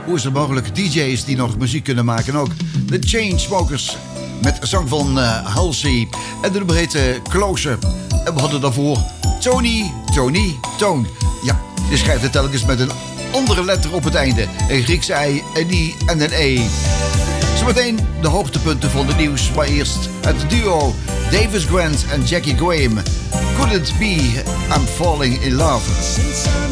Hoe is het mogelijk? DJ's die nog muziek kunnen maken. En ook de Chainsmokers met zang van Halsey. En de nummer heet Closer. En we hadden daarvoor Tony. Ja, je schrijft het telkens met een andere letter op het einde. Een Griekse I, een I en een E. Zometeen de hoogtepunten van het nieuws. Maar eerst het duo Davis Grant en Jackie Graham. Could it be I'm falling in love?